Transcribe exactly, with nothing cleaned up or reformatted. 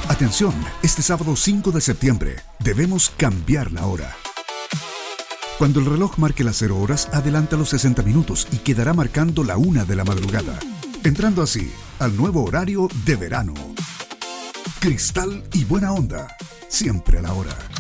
Atención, este sábado cinco de septiembre debemos cambiar la hora. Cuando el reloj marque las cero horas, adelanta los sesenta minutos y quedará marcando la una de la madrugada, entrando así al nuevo horario de verano. Cristal y buena onda, siempre a la hora.